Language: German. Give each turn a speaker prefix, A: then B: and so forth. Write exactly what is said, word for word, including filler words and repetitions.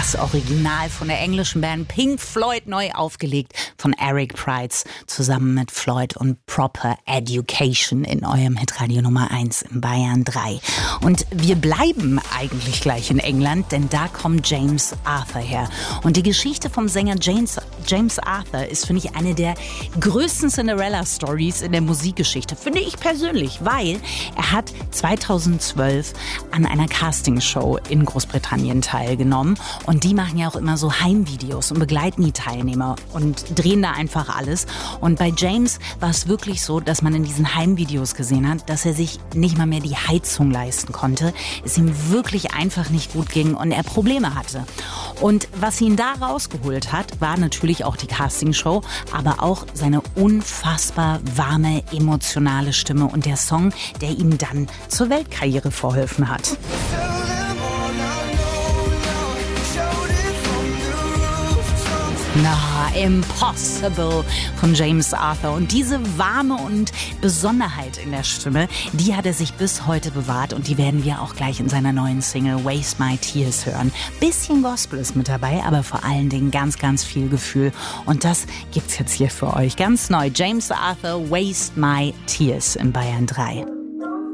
A: Das Original von der englischen Band Pink Floyd, neu aufgelegt von Eric Prydz zusammen mit Floyd und Proper Education in eurem Hitradio Nummer eins in Bayern drei. Und wir bleiben eigentlich gleich in England, denn da kommt James Arthur her. Und die Geschichte vom Sänger James, James Arthur ist, finde ich, eine der größten Cinderella-Stories in der Musikgeschichte, finde ich persönlich, weil er hat zweitausendzwölf an einer Castingshow in Großbritannien teilgenommen. Und die machen ja auch immer so Heimvideos und begleiten die Teilnehmer und drehen da einfach alles. Und bei James war es wirklich so, dass man in diesen Heimvideos gesehen hat, dass er sich nicht mal mehr die Heizung leisten konnte, es ihm wirklich einfach nicht gut ging und er Probleme hatte. Und was ihn da rausgeholt hat, war natürlich auch die Castingshow, aber auch seine unfassbar warme, emotionale Stimme und der Song, der ihm dann zur Weltkarriere verholfen hat. Na, Impossible von James Arthur. Und diese Warme und Besonderheit in der Stimme, die hat er sich bis heute bewahrt und die werden wir auch gleich in seiner neuen Single Waste My Tears hören. Bisschen Gospel ist mit dabei, aber vor allen Dingen ganz, ganz viel Gefühl. Und das gibt's jetzt hier für euch ganz neu. James Arthur, Waste My Tears in Bayern drei.